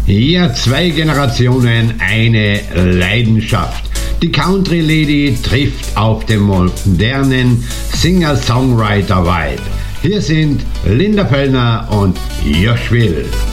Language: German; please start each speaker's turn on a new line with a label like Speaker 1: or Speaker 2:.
Speaker 1: Ja, 2 Generationen, eine Leidenschaft. Die Country Lady trifft auf den modernen Singer-Songwriter-Vibe. Hier sind Linda Pöllner und Josh Will.